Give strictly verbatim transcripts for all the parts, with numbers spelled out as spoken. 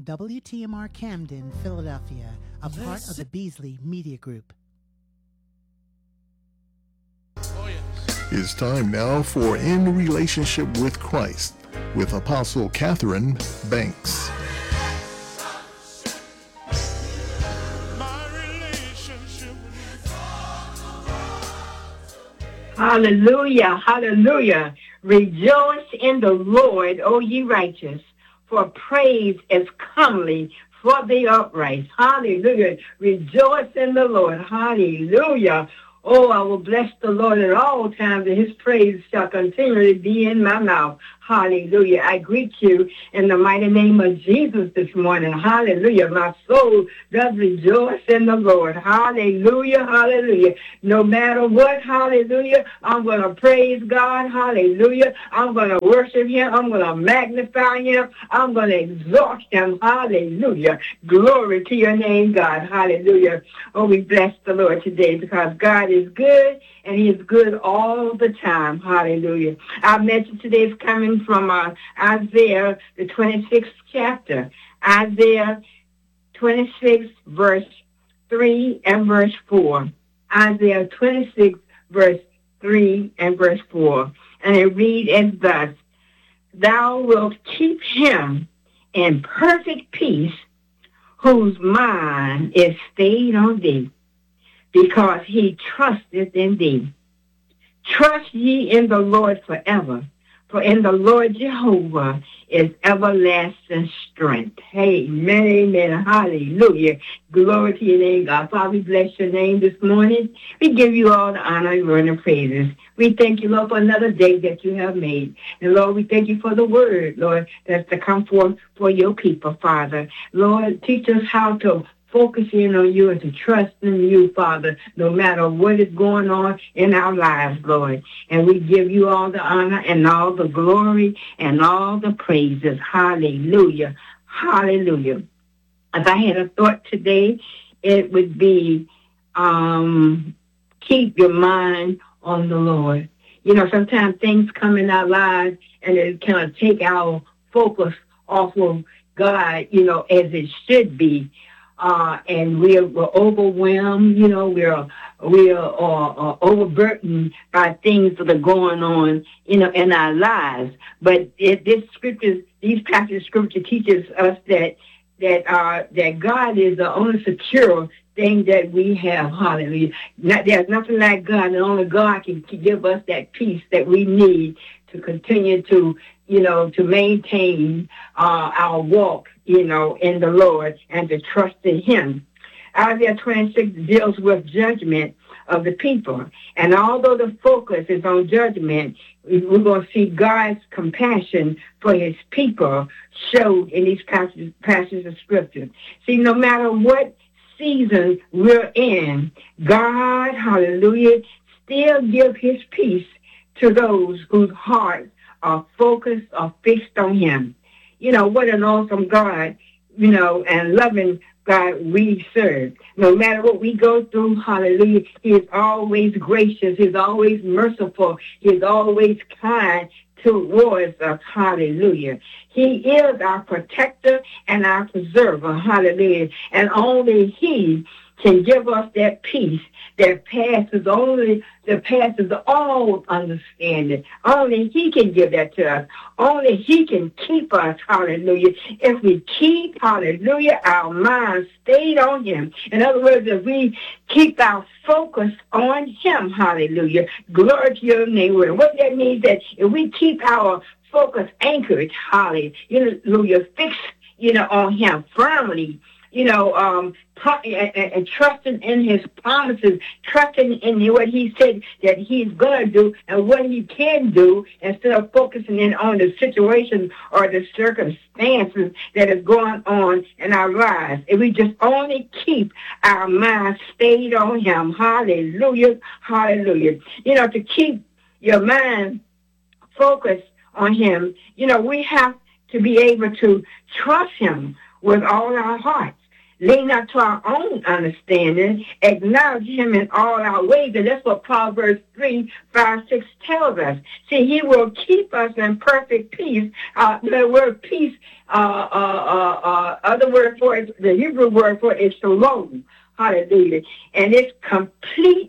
W T M R Camden, Philadelphia, a part of the Beasley Media Group. Oh, yes. It's time now for In Relationship with Christ with Apostle Catherine Banks. Hallelujah, hallelujah. Rejoice in the Lord, O ye righteous, for praise is comely for the upright. Hallelujah. Rejoice in the Lord. Hallelujah. Oh, I will bless the Lord at all times, and his praise shall continually be in my mouth. Hallelujah. I greet you in the mighty name of Jesus this morning. Hallelujah. My soul does rejoice in the Lord. Hallelujah. Hallelujah. No matter what, hallelujah, I'm going to praise God. Hallelujah. I'm going to worship him. I'm going to magnify him. I'm going to exalt him. Hallelujah. Glory to your name, God. Hallelujah. Oh, we bless the Lord today because God is good and he is good all the time. Hallelujah. Our message today is coming from uh, Isaiah, the twenty-sixth chapter. Isaiah twenty-six, verse three and verse four. Isaiah twenty-six, verse three and verse four. And it reads as thus, Thou wilt keep him in perfect peace, whose mind is stayed on thee, because he trusteth in thee. Trust ye in the Lord forever, for in the Lord Jehovah is everlasting strength. Amen, amen, hallelujah. Glory to your name, God. Father, we bless your name this morning. We give you all the honor and the praises. We thank you, Lord, for another day that you have made. And, Lord, we thank you for the word, Lord, that's to come forth for your people, Father. Lord, teach us how to focus in on you and to trust in you, Father, no matter what is going on in our lives, Lord. And we give you all the honor and all the glory and all the praises. Hallelujah. Hallelujah. If I had a thought today, it would be um, keep your mind on the Lord. You know, sometimes things come in our lives and it kind of take our focus off of God, you know, as it should be. Uh, and we're, we're overwhelmed, you know, we're, we're uh, uh, overburdened by things that are going on, you know, in our lives. But it, this scripture, these passages of scripture teaches us that, that, uh, that God is the only secure thing that we have. Hallelujah. Not, there's nothing like God, and only God can, can give us that peace that we need to continue to, you know, to maintain uh, our walk, you know, in the Lord and to trust in him. Isaiah twenty-six deals with judgment of the people. And although the focus is on judgment, we're going to see God's compassion for his people showed in these passages, passages of scripture. See, no matter what season we're in, God, hallelujah, still gives his peace to those whose hearts are focused or fixed on him. You know, what an awesome God, you know, and loving God we serve. No matter what we go through, hallelujah, he is always gracious. He's always merciful. He's always kind towards us, hallelujah. He is our protector and our preserver, hallelujah. And only he can give us that peace that passes only that passes all understanding. Only he can give that to us. Only he can keep us, hallelujah. If we keep, hallelujah, our minds stayed on him. In other words, if we keep our focus on him, hallelujah, glory to your name. What that means that if we keep our focus anchored, hallelujah, fixed, you know, on him firmly, you know, um, and, and, and trusting in his promises, trusting in what he said that he's going to do and what he can do, instead of focusing in on the situation or the circumstances that is going on in our lives. If we just only keep our minds stayed on him, hallelujah, hallelujah. You know, to keep your mind focused on him, you know, we have to be able to trust him with all our hearts. lean not to our own understanding, acknowledge him in all our ways. And that's what Proverbs three, five, six tells us. See, he will keep us in perfect peace. Uh, the word peace, uh, uh, uh, uh, other word for it, the Hebrew word for it is shalom. Hallelujah. And it's complete,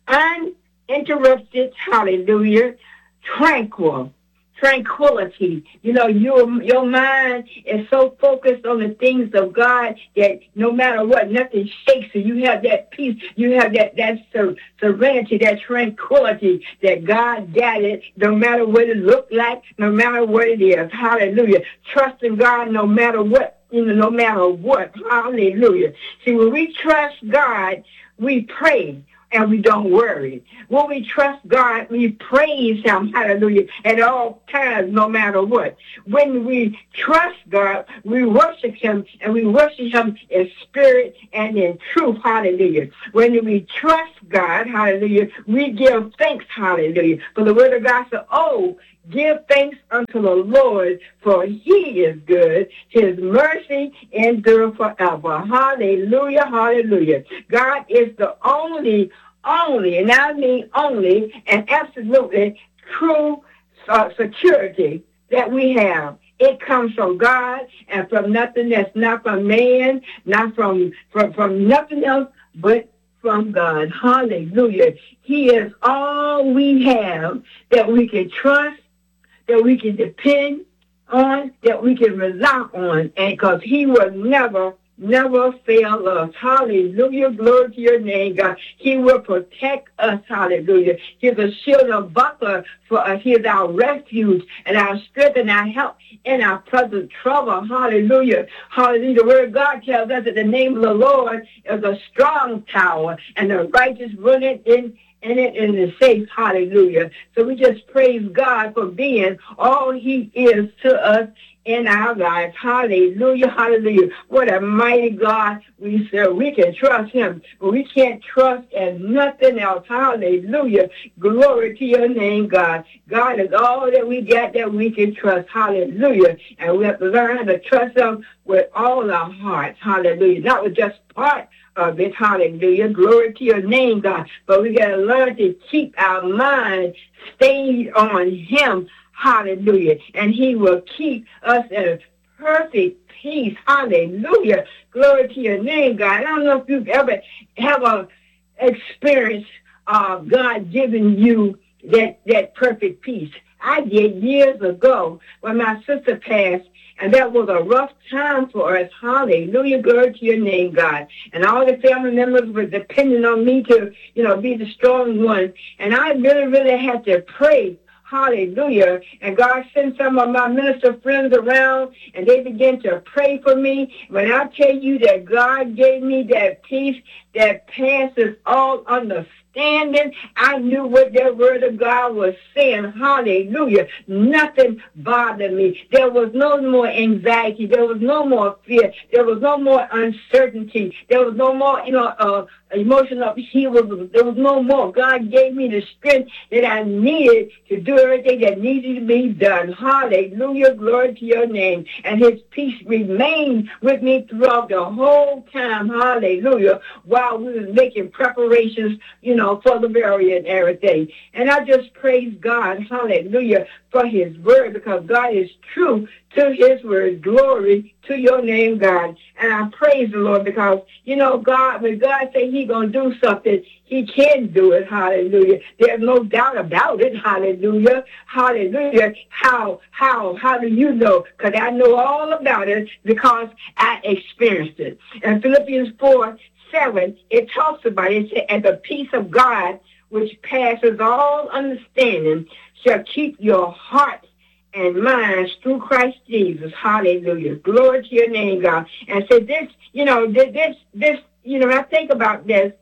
uninterrupted, hallelujah, tranquil. Tranquility. You know, your your mind is so focused on the things of God that no matter what, nothing shakes you. You have that peace. You have that, that ser- serenity, that tranquility that God got it, no matter what it looks like, no matter what it is. Hallelujah. Trust in God no matter what, you know, no matter what. Hallelujah. See, when we trust God, we pray. And we don't worry. When we trust God, we praise him, hallelujah, at all times, no matter what. When we trust God, we worship him, and we worship him in spirit and in truth, hallelujah. When we trust God, hallelujah, we give thanks, hallelujah. For the word of God said, oh, give thanks unto the Lord, for he is good. His mercy endures forever. Hallelujah, hallelujah. God is the only, only, and I mean only, and absolutely true uh, security that we have. It comes from God and from nothing that's not from man, not from, from, from nothing else but from God. Hallelujah. He is all we have that we can trust, that we can depend on, that we can rely on, and because he will never, never fail us. Hallelujah. Glory to your name, God. He will protect us. Hallelujah. He's a shield and buckler for us. He is our refuge and our strength and our help in our present trouble. Hallelujah. Hallelujah. The word of God tells us that the name of the Lord is a strong tower, and the righteous run it in and it in the safe. Hallelujah. So we just praise God for being all he is to us in our lives. Hallelujah. Hallelujah. What a mighty God we serve. We can trust him, but we can't trust in nothing else. Hallelujah. Glory to your name, God. God is all that we got that we can trust. Hallelujah. And we have to learn how to trust him with all our hearts. Hallelujah. Not with just part of it. Hallelujah. Glory to your name, God. But we got to learn to keep our mind stayed on him. Hallelujah. And he will keep us in a perfect peace. Hallelujah. Glory to your name, God. I don't know if you've ever have a experience of God giving you that, that perfect peace. I did years ago when my sister passed, and that was a rough time for us. Hallelujah. Glory to your name, God. And all the family members were depending on me to, you know, be the strong one. And I really, really had to pray. Hallelujah. And God sent some of my minister friends around, and they began to pray for me. When I tell you that God gave me that peace that passes all understanding, I knew what that word of God was saying. Hallelujah. Nothing bothered me. There was no more anxiety. There was no more fear. There was no more uncertainty. There was no more, you know, uh, emotional upheaval. There was no more. God gave me the strength that I needed to do everything that needed to be done. Hallelujah. Glory to your name. And his peace remained with me throughout the whole time. Hallelujah. While we were making preparations, you know, for the burial and everything. And I just praise God. Hallelujah. For his word, because God is true to his word. Glory to your name, God. And I praise the Lord because, you know, God, when God say he's going to do something, he can do it. Hallelujah. There's no doubt about it. Hallelujah. Hallelujah. How, how, how do you know? Because I know all about it because I experienced it. And Philippians four, seven, it talks about it. It says, and the peace of God, which passes all understanding, shall keep your hearts and minds through Christ Jesus. Hallelujah. Glory to your name, God. And so this, you know, this, this, you know, I think about this.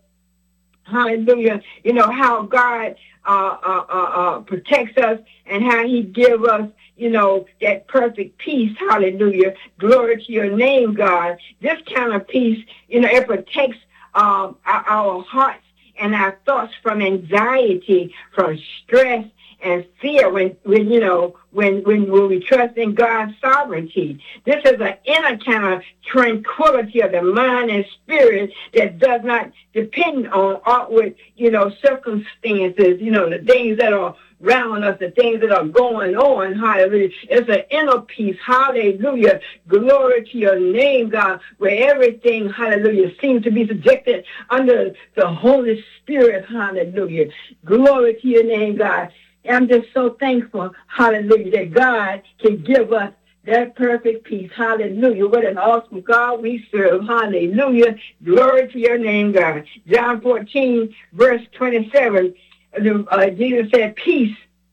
Hallelujah. You know, how God uh, uh, uh, uh, protects us and how he gives us, you know, that perfect peace. Hallelujah. Glory to your name, God. This kind of peace, you know, it protects um, our, our hearts and our thoughts from anxiety, from stress, and fear when, when you know, when, when, when we trust in God's sovereignty. This is an inner kind of tranquility of the mind and spirit that does not depend on outward, you know, circumstances, you know, the things that are around us, the things that are going on, hallelujah. It's an inner peace, hallelujah. Glory to your name, God, where everything, hallelujah, seems to be subjected under the Holy Spirit, hallelujah. Glory to your name, God. And I'm just so thankful, hallelujah, that God can give us that perfect peace, hallelujah. What an awesome God we serve, hallelujah. Glory to your name, God. John fourteen, verse twenty-seven, Uh, Jesus said, peace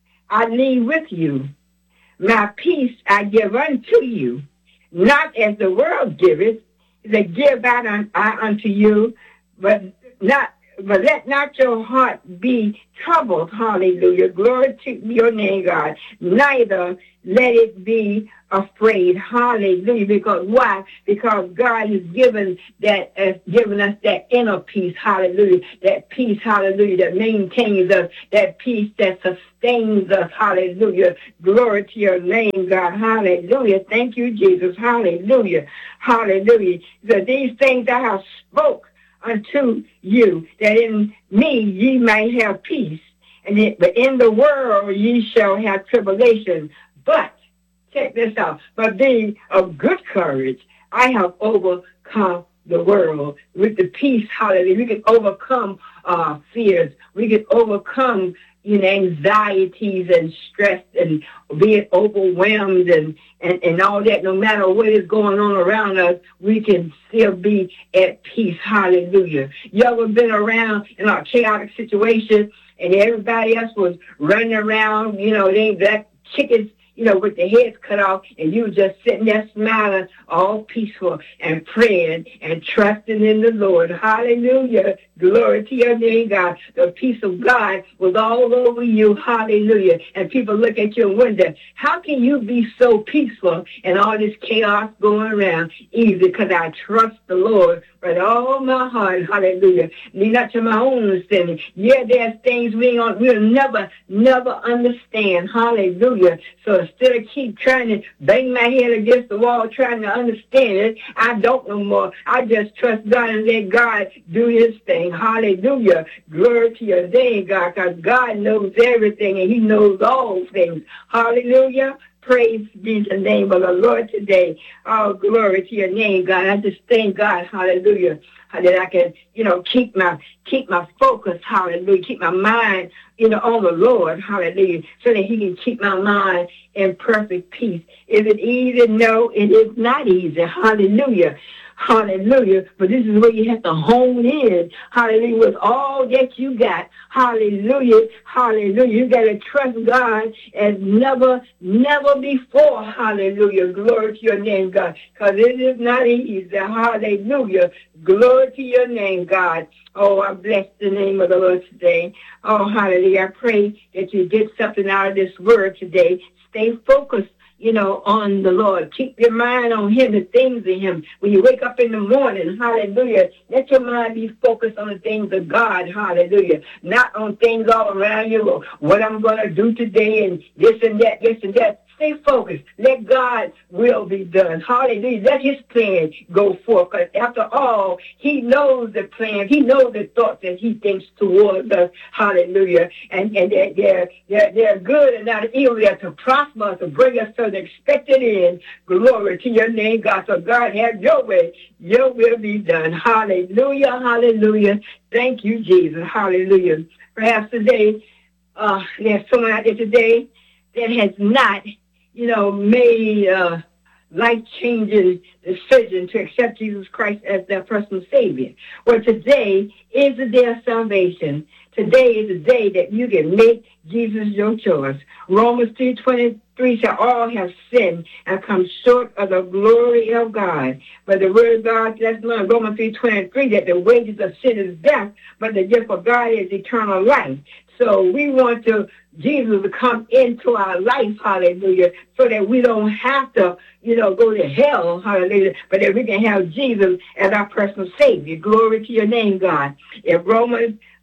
I leave with you. My peace I give unto you. Not as the world giveth, they give out un, I unto you, but not but let not your heart be troubled. Hallelujah. Glory to your name, God. Neither let it be afraid. Hallelujah. Because why? Because God has given that, has given us that inner peace. Hallelujah. That peace, hallelujah, that maintains us, that peace that sustains us. Hallelujah. Glory to your name, God. Hallelujah. Thank you, Jesus. Hallelujah. Hallelujah. So these things I have spoke unto you, that in me ye might have peace. And it, but in the world ye shall have tribulation. But, check this out, but be of good courage. I have overcome the world. With the peace, hallelujah, we can overcome uh, fears. We can overcome, you know, anxieties and stress and being overwhelmed and, and, and all that. No matter what is going on around us, we can still be at peace. Hallelujah. You ever been around in a chaotic situation and everybody else was running around, you know, they black chickens, you know, with their heads cut off, and you just sitting there smiling, all peaceful and praying and trusting in the Lord. Hallelujah. Glory to your name, God. The peace of God was all over you. Hallelujah. And people look at you and wonder, how can you be so peaceful and all this chaos going around? Easy, because I trust the Lord with all my heart. Hallelujah. Lean not to my own understanding. Yeah, there's things we ain't, we'll never, never understand. Hallelujah. So instead of keep trying to bang my head against the wall trying to understand it, I don't no more. I just trust God and let God do his thing. Hallelujah. Glory to your name, God, because God knows everything and he knows all things. Hallelujah. Praise be the name of the Lord today. Oh, glory to your name, God. I just thank God, hallelujah, that I can, you know, keep my keep my focus, hallelujah, keep my mind, you know, on the Lord, hallelujah, so that he can keep my mind in perfect peace. Is it easy? No, it is not easy. Hallelujah. Hallelujah. But this is where you have to hone in. Hallelujah. With all that you got. Hallelujah. Hallelujah. You got to trust God as never, never before. Hallelujah. Glory to your name, God. Because it is not easy. Hallelujah. Glory to your name, God. Oh, I bless the name of the Lord today. Oh, hallelujah. I pray that you get something out of this word today. Stay focused, you know, on the Lord. Keep your mind on him, the things of him. When you wake up in the morning, hallelujah, let your mind be focused on the things of God, hallelujah. Not on things all around you, or what I'm going to do today and this and that, this and that. Stay focused. Let God's will be done. Hallelujah. Let his plan go forth. Because after all, he knows the plan. He knows the thoughts that he thinks towards us. Hallelujah. And, and they're, they're, they're, they're good and not evil. They're to prosper us, to bring us to the expected end. Glory to your name, God. So God, have your way. Your will be done. Hallelujah. Hallelujah. Thank you, Jesus. Hallelujah. Perhaps today, uh, there's someone out there today that has not, you know, made a life-changing decision to accept Jesus Christ as their personal Savior. Well, today is the day of salvation. Today is the day that you can make Jesus your choice. Romans three twenty-three says, all have sinned and come short of the glory of God. But the word of God, let's learn Romans three twenty-three, that the wages of sin is death, but the gift of God is eternal life. So we want to Jesus to come into our life, hallelujah, so that we don't have to, you know, go to hell, hallelujah, but that we can have Jesus as our personal Savior. Glory to your name, God. In Romans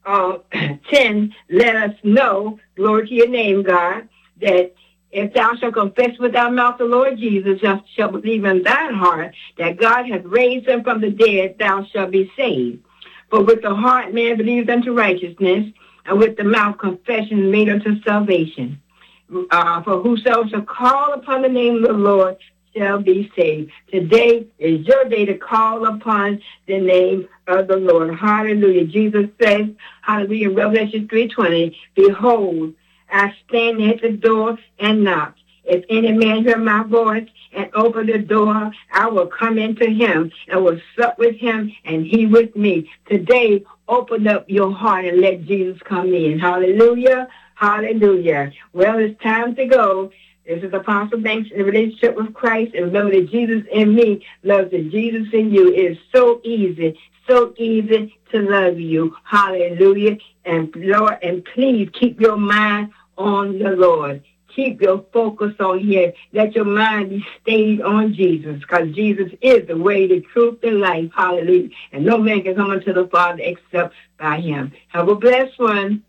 uh, ten, let us know, glory to your name, God, that if thou shalt confess with thy mouth the Lord Jesus, thou shalt believe in thine heart that God hath raised him from the dead, thou shalt be saved. For with the heart man believes unto righteousness, and with the mouth confession is made unto salvation. Uh, for whosoever shall call upon the name of the Lord shall be saved. Today is your day to call upon the name of the Lord. Hallelujah. Jesus says, hallelujah, in Revelation three twenty, behold, I stand at the door and knock. If any man hear my voice and open the door, I will come into him and will sup with him and he with me. Today, open up your heart and let Jesus come in. Hallelujah. Hallelujah. Well, it's time to go. This is Apostle Banks in a relationship with Christ. And remember that Jesus in me loves the Jesus in you. It is so easy, so easy to love you. Hallelujah. And Lord, and please keep your mind on the Lord. Keep your focus on Him. Let your mind be stayed on Jesus, because Jesus is the way, the truth, and life. Hallelujah. And no man can come unto the Father except by Him. Have a blessed one.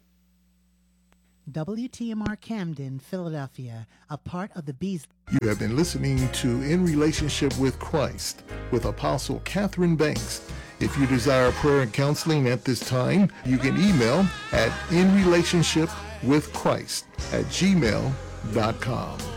W T M R Camden, Philadelphia, a part of the Beasley. You have been listening to In Relationship with Christ with Apostle Catherine Banks. If you desire prayer and counseling at this time, you can email at inrelationshipwithchrist at gmail dot com.